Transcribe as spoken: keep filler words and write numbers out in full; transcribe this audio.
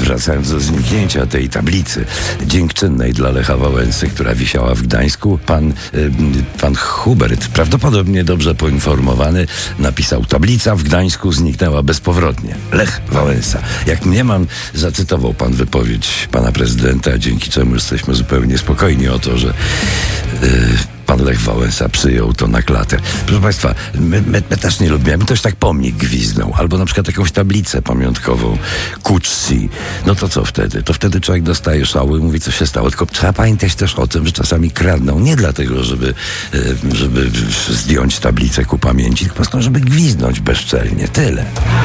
wracając do zniknięcia tej tablicy dziękczynnej dla Lecha Wałęsy, która wisiała w Gdańsku, pan, y, pan Hubert, prawdopodobnie dobrze poinformowany, napisał: tablica w Gdańsku zniknęła bezpowrotnie. Lech Wałęsa. Jak mnie mam, zacytował pan wypowiedź pana prezydenta, dzięki czemu jesteśmy zupełnie spokojni o to, że y, pan Lech Wałęsa przyjął to na klatę. Proszę państwa, my, my, my też nie lubimy. Ktoś tak pomnik gwizdnął, albo na przykład jakąś tablicę pamiątkową Kutsi. No to co wtedy? To wtedy człowiek dostaje szału i mówi, co się stało. Tylko trzeba pamiętać też o tym, że czasami kradną. Nie dlatego, żeby, żeby zdjąć tablicę ku pamięci, tylko po prostu, żeby gwizdnąć bezczelnie. Tyle.